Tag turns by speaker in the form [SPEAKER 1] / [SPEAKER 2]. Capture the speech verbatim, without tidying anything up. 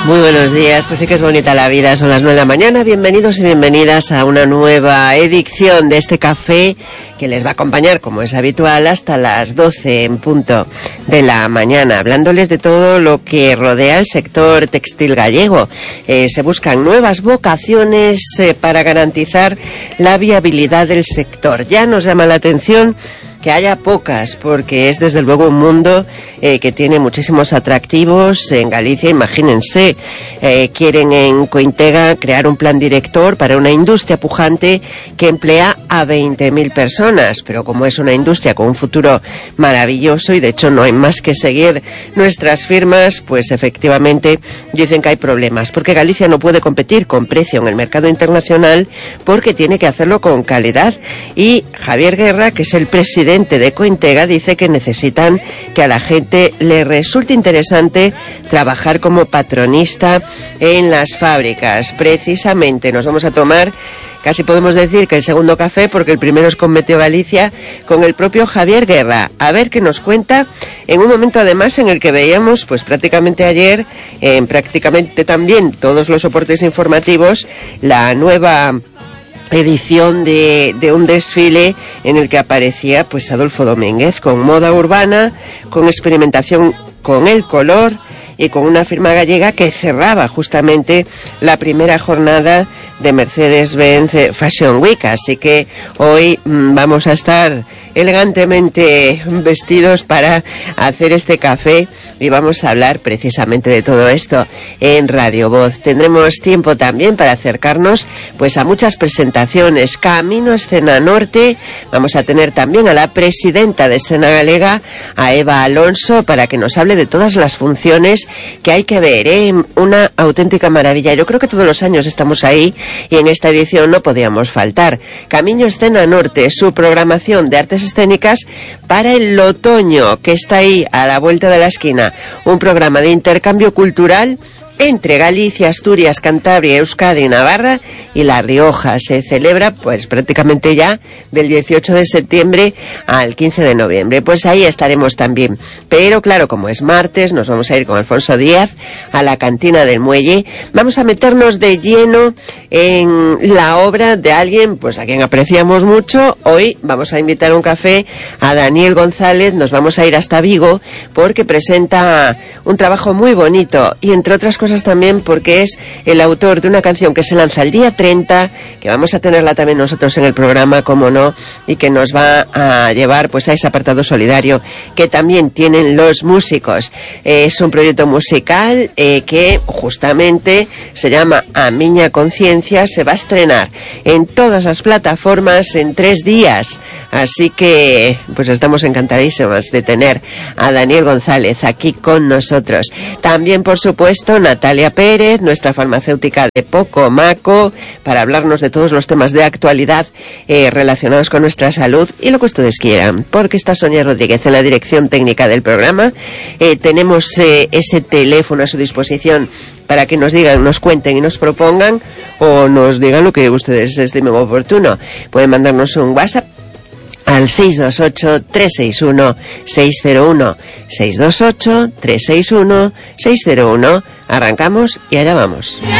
[SPEAKER 1] Muy buenos días, pues sí que es bonita la vida, son las nueve de la mañana, bienvenidos y bienvenidas a una nueva edición de este café que les va a acompañar, como es habitual, hasta las doce en punto de la mañana, hablándoles de todo lo que rodea el sector textil gallego. Eh, se buscan nuevas vocaciones eh, para garantizar la viabilidad del sector. Ya nos llama la atención que haya pocas, porque es desde luego un mundo eh, que tiene muchísimos atractivos en Galicia. Imagínense, eh, quieren en Cointega crear un plan director para una industria pujante que emplea a veinte mil personas, pero como es una industria con un futuro maravilloso y de hecho no hay más que seguir nuestras firmas, pues efectivamente dicen que hay problemas, porque Galicia no puede competir con precio en el mercado internacional porque tiene que hacerlo con calidad. Y Javier Guerra, que es el presidente de Cointega, dice que necesitan que a la gente le resulte interesante trabajar como patronista en las fábricas. Precisamente nos vamos a tomar, casi podemos decir que el segundo café, porque el primero es con Meteo Galicia, con el propio Javier Guerra, a ver qué nos cuenta, en un momento además en el que veíamos, pues prácticamente ayer, en prácticamente también todos los soportes informativos, la nueva edición de, de un desfile en el que aparecía pues Adolfo Domínguez con moda urbana, con experimentación con el color y con una firma gallega que cerraba justamente la primera jornada de Mercedes-Benz Fashion Week. Así que hoy mmm, vamos a estar elegantemente vestidos para hacer este café y vamos a hablar precisamente de todo esto en Radio Voz. Tendremos tiempo también para acercarnos pues a muchas presentaciones. Camino Escena Norte, vamos a tener también a la presidenta de Escena Galega, a Eva Alonso, para que nos hable de todas las funciones que hay que ver, ¿eh? Una auténtica maravilla. Yo creo que todos los años estamos ahí y en esta edición no podíamos faltar. Camino Escena Norte, su programación de artes escénicas para el otoño, que está ahí a la vuelta de la esquina. Un programa de intercambio cultural entre Galicia, Asturias, Cantabria, Euskadi, Navarra y La Rioja. Se celebra pues prácticamente ya del dieciocho de septiembre al quince de noviembre. Pues ahí estaremos también. Pero claro, como es martes, nos vamos a ir con Alfonso Díaz a la Cantina del Muelle. Vamos a meternos de lleno en la obra de alguien pues a quien apreciamos mucho. Hoy vamos a invitar un café a Daniel González. Nos vamos a ir hasta Vigo porque presenta un trabajo muy bonito y entre otras cosas también porque es el autor de una canción que se lanza el día treinta, que vamos a tenerla también nosotros en el programa, como no, y que nos va a llevar pues a ese apartado solidario que también tienen los músicos. Eh, es un proyecto musical eh, que justamente se llama A Miña Conciencia. Se va a estrenar en todas las plataformas en tres días, así que pues estamos encantadísimos de tener a Daniel González aquí con nosotros. También, por supuesto, Natalia Pérez, nuestra farmacéutica de Poco Maco, para hablarnos de todos los temas de actualidad eh, relacionados con nuestra salud y lo que ustedes quieran, porque está Sonia Rodríguez en la dirección técnica del programa. Eh, tenemos eh, ese teléfono a su disposición para que nos digan, nos cuenten y nos propongan o nos digan lo que ustedes estimen oportuno. Pueden mandarnos un WhatsApp al seis dos ocho, tres seis uno, seis cero uno, seis dos ocho, tres seis uno, seis cero uno. Arrancamos y allá vamos.